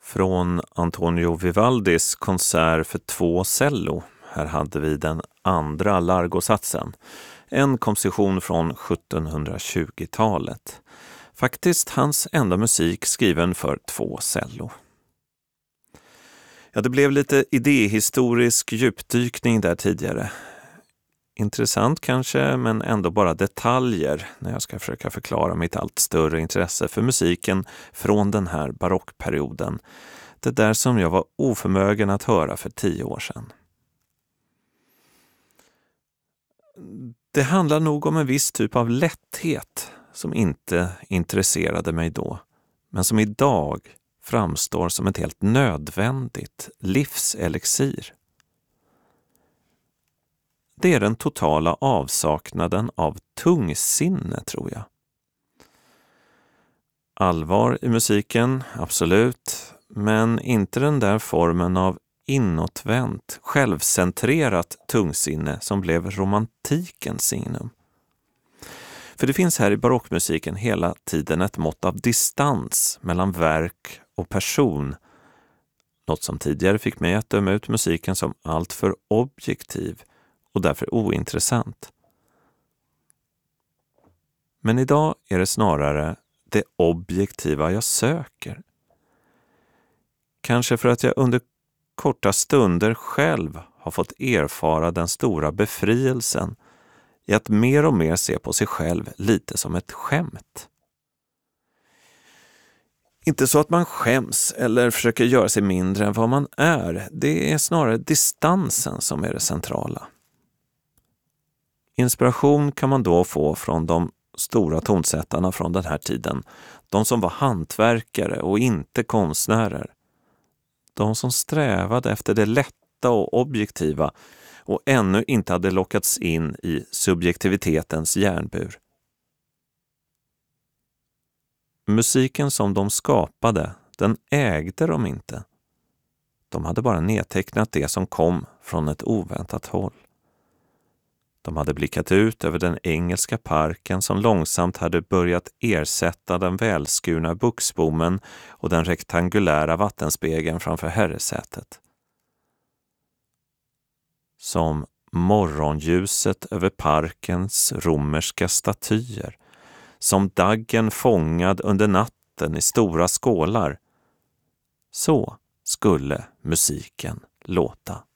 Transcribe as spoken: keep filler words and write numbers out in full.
Från Antonio Vivaldis konsert för två cello. Här hade vi den andra largosatsen. En komposition från sjuttonhundratjugotalet. Faktiskt hans enda musik skriven för två cello. Ja, det blev lite idéhistorisk djupdykning där tidigare. Intressant kanske, men ändå bara detaljer när jag ska försöka förklara mitt allt större intresse för musiken från den här barockperioden. Det där som jag var oförmögen att höra för tio år sedan. Det handlar nog om en viss typ av lätthet som inte intresserade mig då, men som idag framstår som ett helt nödvändigt livselixir. Det är den totala avsaknaden av tungsinne, tror jag. Allvar i musiken, absolut, men inte den där formen av inåtvänt, självcentrerat tungsinne som blev romantikens signum. För det finns här i barockmusiken hela tiden ett mått av distans mellan verk och person, något som tidigare fick mig att döma ut musiken som alltför objektiv och därför ointressant. Men idag är det snarare det objektiva jag söker. Kanske för att jag under korta stunder själv har fått erfara den stora befrielsen i att mer och mer se på sig själv lite som ett skämt. Inte så att man skäms eller försöker göra sig mindre än vad man är. Det är snarare distansen som är det centrala. Inspiration kan man då få från de stora tonsättarna från den här tiden. De som var hantverkare och inte konstnärer. De som strävade efter det lätta och objektiva och ännu inte hade lockats in i subjektivitetens järnbur. Musiken som de skapade, den ägde de inte. De hade bara nedtecknat det som kom från ett oväntat håll. De hade blickat ut över den engelska parken som långsamt hade börjat ersätta den välskurna buxbommen och den rektangulära vattenspegeln framför herresätet. Som morgonljuset över parkens romerska statyer, som daggen fångad under natten i stora skålar. Så skulle musiken låta.